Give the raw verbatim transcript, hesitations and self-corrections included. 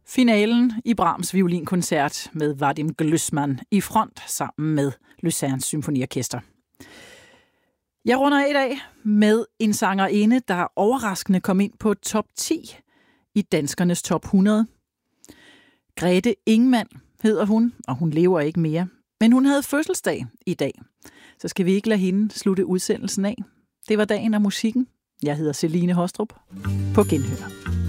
Finalen i Brahms violinkoncert med Vadim Glüssman i front sammen med Luzernes Symfoniorkester. Jeg runder af i dag med en sangerinde, der overraskende kom ind på top ti i danskernes top hundrede. Grete Ingemann hedder hun, og hun lever ikke mere. Men hun havde fødselsdag i dag, så skal vi ikke lade hende slutte udsendelsen af. Det var dagen og musikken. Jeg hedder Celine Hostrup. På genhør.